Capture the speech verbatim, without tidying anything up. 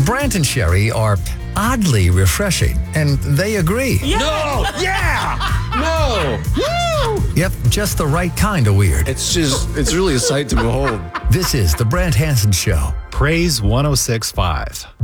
Brant and Sherry are oddly refreshing, and they agree. Yeah. No! Yeah! No! Woo! Yep, just the right kind of weird. It's just, it's really a sight to behold. This is The Brant Hanson Show. Praise one oh six point five.